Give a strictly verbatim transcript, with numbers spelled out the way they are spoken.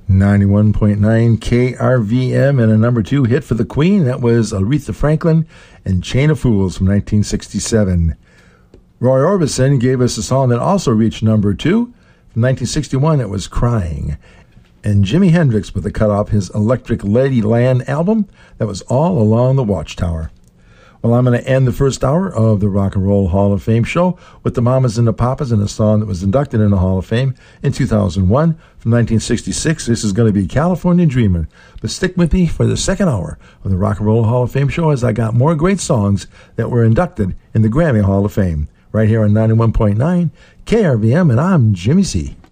ninety-one point nine K R V M, and a number two hit for the Queen. That was Aretha Franklin and Chain of Fools from nineteen sixty-seven. Roy Orbison gave us a song that also reached number two. From nineteen sixty-one, it was Crying. And Jimi Hendrix with a cut off his Electric Ladyland album. That was All Along the Watchtower. Well, I'm going to end the first hour of the Rock and Roll Hall of Fame show with the Mamas and the Papas and a song that was inducted in the Hall of Fame in two thousand one. From nineteen sixty-six, this is going to be California Dreamin'. But stick with me for the second hour of the Rock and Roll Hall of Fame show as I got more great songs that were inducted in the Grammy Hall of Fame. Right here on ninety-one point nine K R V M, and I'm Jimmy C.